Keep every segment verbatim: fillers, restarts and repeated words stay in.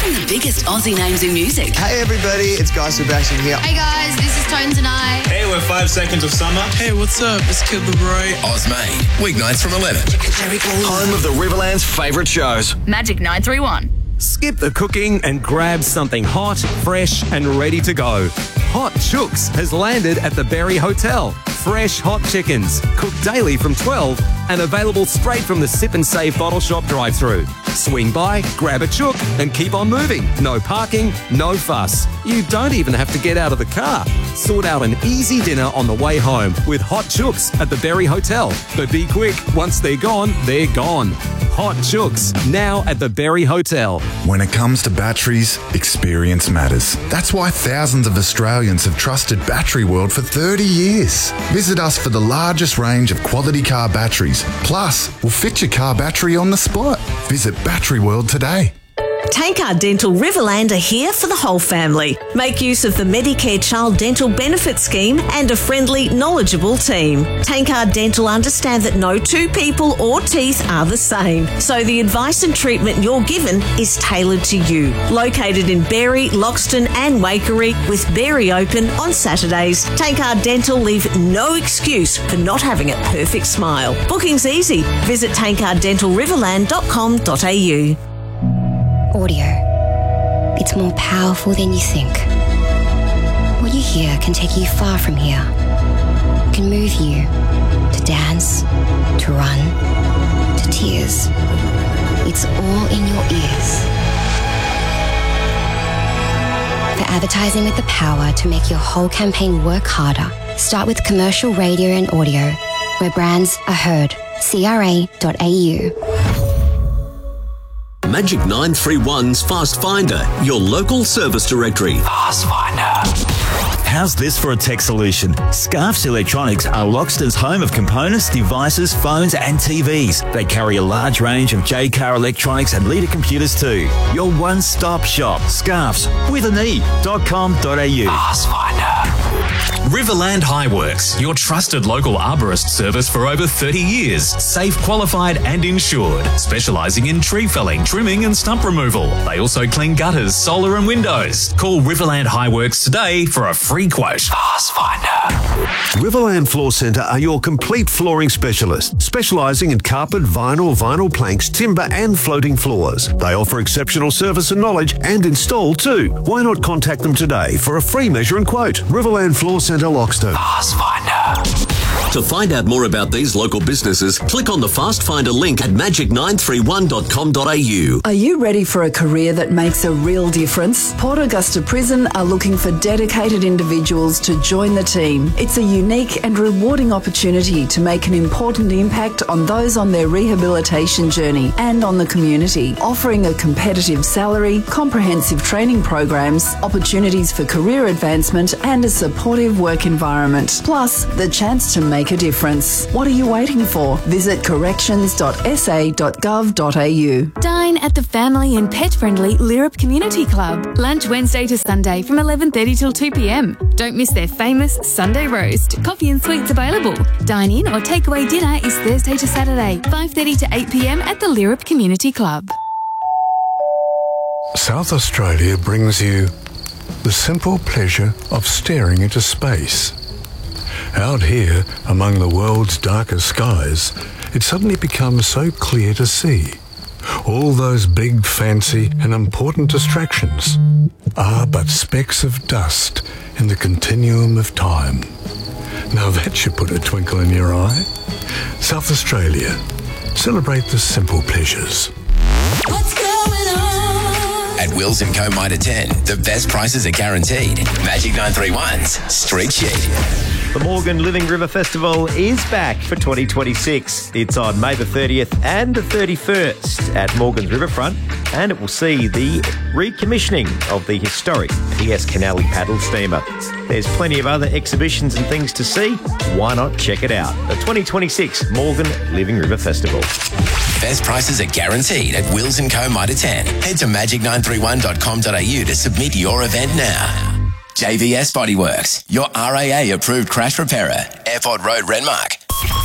and the biggest Aussie names in music. Hey everybody, it's Guy Sebastian here. Hey guys, this is Tones and I. Hey, we're Five Seconds of Summer. Hey, what's up? It's Kid Laroi. Ozmade, weeknights from eleven. Home of the Riverland's favourite shows. Magic nine three one. Skip the cooking and grab something hot, fresh and ready to go. Hot Chooks has landed at the Berry Hotel. Fresh hot chickens, cooked daily from twelve and available straight from the Sip and Save bottle shop drive-thru. Swing by, grab a chook and keep on moving. No parking, no fuss. You don't even have to get out of the car. Sort out an easy dinner on the way home with Hot Chooks at the Berry Hotel. But be quick, once they're gone, they're gone. Hot Chooks, now at the Berry Hotel. When it comes to batteries, experience matters. That's why thousands of Australians have trusted Battery World for thirty years. Visit us for the largest range of quality car batteries. Plus, we'll fit your car battery on the spot. Visit Battery World today. Tankard Dental Riverland are here for the whole family. Make use of the Medicare Child Dental Benefit Scheme and a friendly, knowledgeable team. Tankard Dental understand that no two people or teeth are the same, so the advice and treatment you're given is tailored to you. Located in Berry, Loxton and Waikerie, with Berry open on Saturdays, Tankard Dental leave no excuse for not having a perfect smile. Booking's easy. Visit tankard dental riverland dot com dot a u. Audio. It's more powerful than you think. What you hear can take you far from here. It can move you to dance, to run, to tears. It's all in your ears. For advertising with the power to make your whole campaign work harder, start with commercial radio and audio, where brands are heard. C R A dot A U. Magic nine three one's Fast Finder, your local service directory. Fast Finder. How's this for a tech solution? Scarfs Electronics are Loxton's home of components, devices, phones and T Vs. They carry a large range of J-Car electronics and Leader computers too. Your one-stop shop. Scarfs with an E dot com dot A U. Fast Finder. Riverland Highworks, your trusted local arborist service for over thirty years. Safe, qualified and insured. Specialising in tree felling, trimming and stump removal. They also clean gutters, solar and windows. Call Riverland Highworks today for a free quote. Fast Finder. Riverland Floor Centre are your complete flooring specialist, specialising in carpet, vinyl, vinyl planks, timber and floating floors. They offer exceptional service and knowledge and install too. Why not contact them today for a free measure and quote? Riverland Floor Centre, Loxton. Fast Finder. To find out more about these local businesses, click on the Fast Finder link at magic nine three one dot com dot a u. Are you ready for a career that makes a real difference? Port Augusta Prison are looking for dedicated individuals to join the team. It's a unique and rewarding opportunity to make an important impact on those on their rehabilitation journey and on the community, offering a competitive salary, comprehensive training programs, opportunities for career advancement and a supportive work environment, plus the chance to make a difference. What are you waiting for? Visit corrections dot s a dot gov dot a u. Dine at the family and pet-friendly Lyrup Community Club. Lunch Wednesday to Sunday from eleven thirty till two p m. Don't miss their famous Sunday roast. Coffee and sweets available. Dine in or takeaway dinner is Thursday to Saturday, five thirty to eight p m at the Lyrup Community Club. South Australia brings you the simple pleasure of staring into space. Out here, among the world's darkest skies, it suddenly becomes so clear to see. All those big, fancy and important distractions are but specks of dust in the continuum of time. Now that should put a twinkle in your eye. South Australia, celebrate the simple pleasures. What's going on? At Wills and Co. Mitre ten, the best prices are guaranteed. Magic nine three one's Street Sheet. The Morgan Living River Festival is back for twenty twenty-six. It's on May the thirtieth and the thirty-first at Morgan's Riverfront, and it will see the recommissioning of the historic P S Canally paddle steamer. There's plenty of other exhibitions and things to see. Why not check it out? The twenty twenty-six Morgan Living River Festival. Best prices are guaranteed at Wills and Co. Mitre ten. Head to magic nine three one dot com dot a u to submit your event now. J V S Bodyworks, your R A A approved crash repairer. Airport Road, Renmark.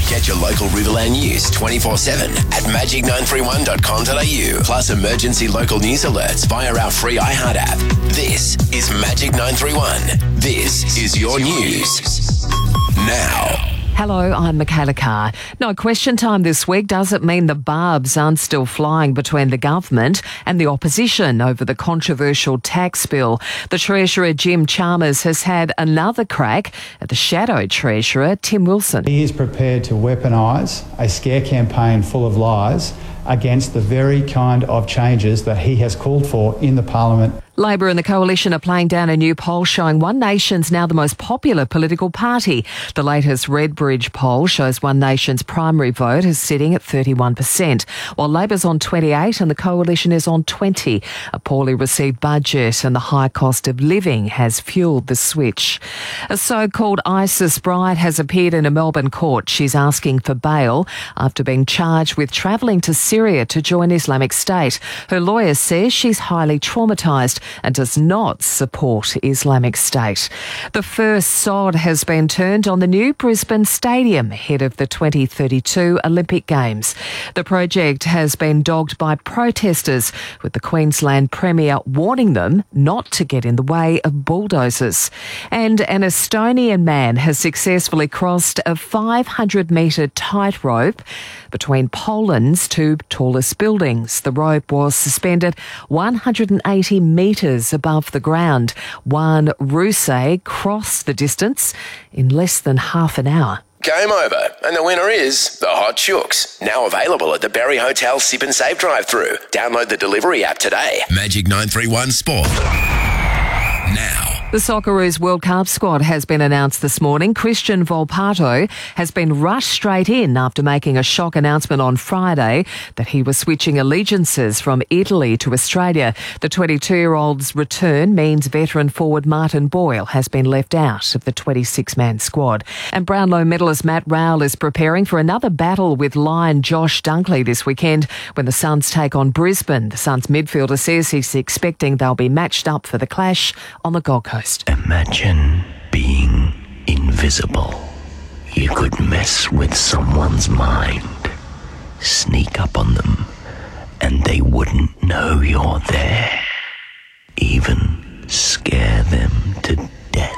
Get your local Riverland news twenty-four seven at magic nine three one dot com dot a u. Plus emergency local news alerts via our free iHeart app. This is Magic nine three one. This is your news. Now. Hello, I'm Michaela Carr. No question time this week. Does it mean the barbs aren't still flying between the government and the opposition over the controversial tax bill? The Treasurer, Jim Chalmers, has had another crack at the shadow Treasurer, Tim Wilson. He is prepared to weaponise a scare campaign full of lies against the very kind of changes that he has called for in the Parliament. Labor and the Coalition are playing down a new poll showing One Nation's now the most popular political party. The latest Redbridge poll shows One Nation's primary vote is sitting at thirty-one percent, while Labor's on twenty-eight and the Coalition is on twenty. A poorly received budget and the high cost of living has fuelled the switch. A so-called ISIS bride has appeared in a Melbourne court. She's asking for bail after being charged with travelling to Syria to join Islamic State. Her lawyer says she's highly traumatised and does not support Islamic State. The first sod has been turned on the new Brisbane Stadium ahead of the twenty thirty-two Olympic Games. The project has been dogged by protesters, with the Queensland Premier warning them not to get in the way of bulldozers. And an Estonian man has successfully crossed a five hundred metre tightrope between Poland's two tallest buildings. The rope was suspended one hundred eighty metres above the ground. Juan Ruse crossed the distance in less than half an hour. Game over, and the winner is the Hot Chooks. Now available at the Berry Hotel Sip and Save drive-through. Download the delivery app today. Magic nine three one Sport. Now. The Socceroos World Cup squad has been announced this morning. Christian Volpato has been rushed straight in after making a shock announcement on Friday that he was switching allegiances from Italy to Australia. The twenty-two-year-old's return means veteran forward Martin Boyle has been left out of the twenty-six man squad. And Brownlow medalist Matt Rowell is preparing for another battle with Lion Josh Dunkley this weekend when the Suns take on Brisbane. The Suns midfielder says he's expecting they'll be matched up for the clash on the Gold Coast. Imagine being invisible. You could mess with someone's mind, sneak up on them, and they wouldn't know you're there. Even scare them to death.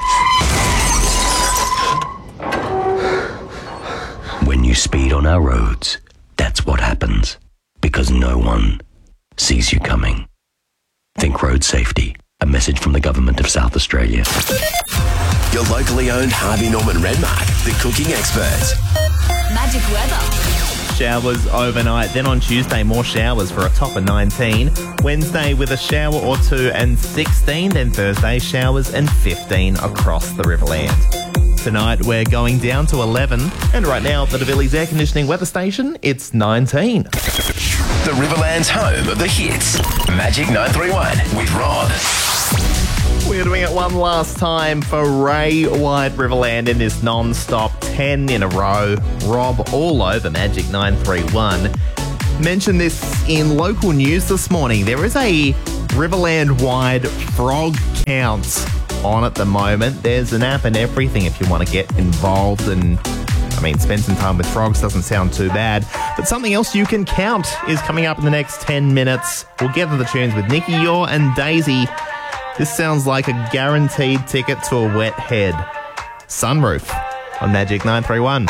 When you speed on our roads, that's what happens, because no one sees you coming. Think road safety. A message from the Government of South Australia. Your locally owned Harvey Norman Redmark, the cooking experts. Magic weather. Showers overnight, then on Tuesday more showers for a top of nineteen. Wednesday with a shower or two and sixteen, then Thursday showers and fifteen across the Riverland. Tonight we're going down to eleven, and right now at the Devillies Air Conditioning Weather Station, it's nineteen. The Riverland's home of the hits. Magic nine three one with Rod. We're doing it one last time for Ray White Riverland in this non-stop ten in a row. Rob all over Magic nine three one. Mentioned this in local news this morning. There is a Riverland-wide frog count on at the moment. There's an app and everything if you want to get involved and, I mean, spend some time with frogs doesn't sound too bad. But something else you can count is coming up in the next ten minutes. We'll get to the tunes with Nikki Yor and Daisy. This sounds like a guaranteed ticket to a wet head. Sunroof on Magic nine three one.